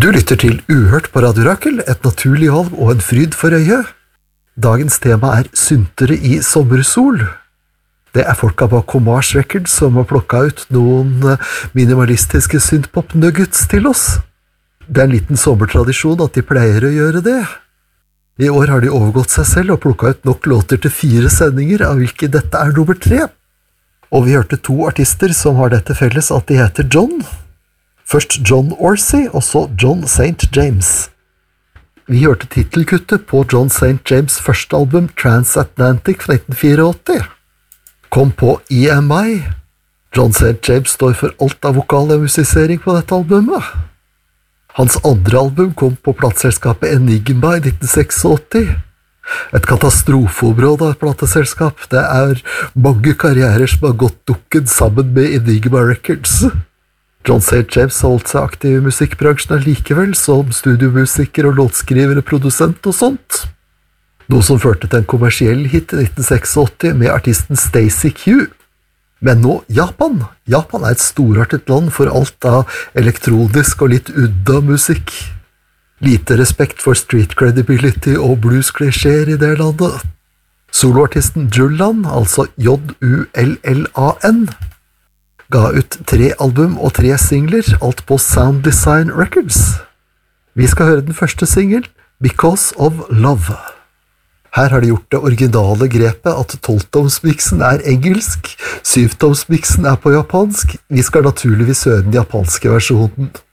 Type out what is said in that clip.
Du lytter til Uhørt på Radio Rakel, et naturlig valg og en fryd for øyet. Dagens tema er syntere i sommersol. Det er folka bak Comage Records som har plukket ut noen minimalistiske synthpop-nuggets til oss. Det er en liten sommertradisjon at de pleier å gjøre det. I år har de overgått seg selv og plukket ut nok låter til 4 sendinger, av hvilke dette er nummer 3. Og vi hørte 2 artister som har dette felles at de heter John. Først John Orsi, og så John St. James. Vi hørte titelkuttet på John St. James' første album Transatlantic fra 1984. Kom på EMI. John St. James står for alt av vokal og musisering på dette albumet. Hans andre album kom på plateselskapet Enigma i 1986. Et katastrofeområde av et plateselskap. Det er mange karrierer som har gått dukken sammen med Enigma Records. John St. James har holdt seg aktiv i musikkbransjen likevel, som studiomusiker og låtskriver og produsent og sånt. Noe som førte til en kommersiell hit i 1986 med artisten Stacey Q. Men nå Japan. Japan er et storartet land for alt av elektronisk og litt udda musikk. Lite respekt for street credibility og blues-klisjeer i det landet. Soloartisten Jullan, altså Jullan, ga ut 3 album og 3 singler, alt på Sound Design Records. Vi skal høre den første singel, Because of Love. Her har de gjort det originale grepet at 12-tomsmiksen er engelsk, 7-tomsmiksen er på japansk. Vi skal naturligvis høre den japanske versjonen.